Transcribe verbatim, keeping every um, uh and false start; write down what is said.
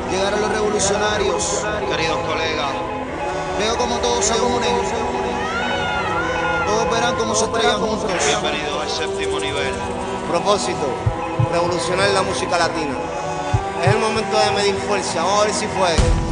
Llegaron los revolucionarios, Queridos colegas, veo como todos se unen, todos verán cómo se estrellan juntos. bienvenidos al séptimo nivel. Propósito, revolucionar la música latina. Es el momento de medir fuerza, vamos a ver si fue.